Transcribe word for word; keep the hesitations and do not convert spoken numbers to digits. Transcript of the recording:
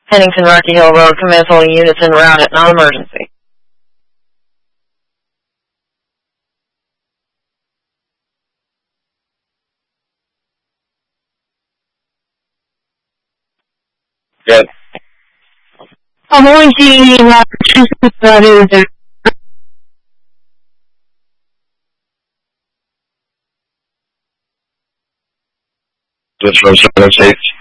Pennington Rocky Hill Road, commence holding units en route at non-emergency. Good. I'm only seeing uh, Massachusetts. Just from seven states.